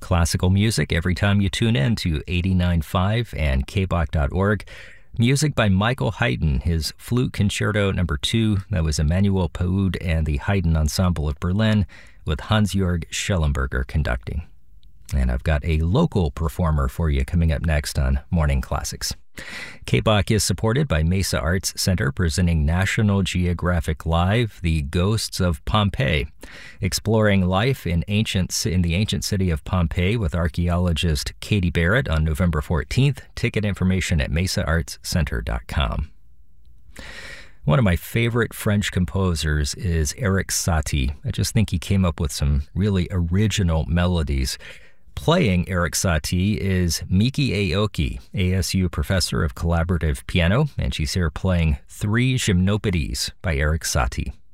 classical music every time you tune in to 89.5 and kbach.org. Music by Michael Haydn, his Flute Concerto No. 2. That was Emanuel Paud and the Haydn Ensemble of Berlin with Hans-Jörg Schellenberger conducting. And I've got a local performer for you coming up next on Morning Classics. KBach is supported by Mesa Arts Center, presenting National Geographic Live, The Ghosts of Pompeii, exploring life in the ancient city of Pompeii with archaeologist Katie Barrett on November 14th. Ticket information at mesaartscenter.com. One of my favorite French composers is Erik Satie. I just think he came up with some really original melodies. Playing Erik Satie is Miki Aoki, ASU professor of collaborative piano, and she's here playing 3 Gymnopédies by Erik Satie.